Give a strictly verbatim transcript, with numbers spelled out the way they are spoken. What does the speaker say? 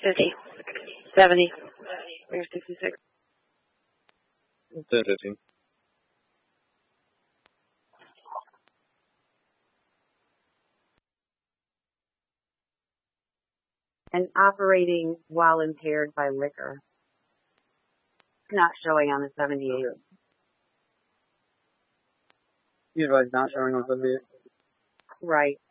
fifty, seventy, or sixty-six. ten fifteen. And operating while impaired by liquor. Not showing on the seventy-eight. Usually it's not showing on seventy-eight. Right.